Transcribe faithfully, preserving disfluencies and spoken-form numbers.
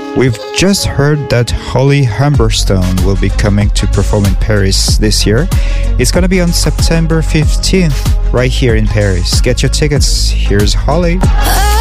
We've just heard that Holly Humberstone will be coming to perform in Paris this year. It's gonna be on September fifteenth, right here in Paris. Get your tickets. Here's Holly.